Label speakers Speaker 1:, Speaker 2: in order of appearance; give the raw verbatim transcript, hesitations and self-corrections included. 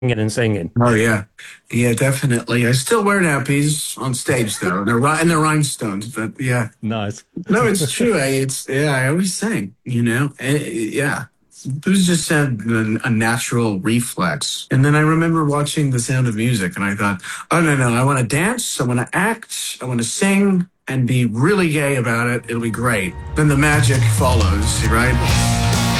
Speaker 1: and singing.
Speaker 2: Oh yeah, yeah, definitely. I still wear nappies on stage though. They're ri- and they're rhinestones, but yeah.
Speaker 1: Nice.
Speaker 2: No, it's true. I, it's yeah. I always sing. You know, Eh, yeah. It was just a, a natural reflex. And then I remember watching The Sound of Music, and I thought, oh no, no, I want to dance, I want to act, I want to sing, and be really gay about it. It'll be great. Then the magic follows, right?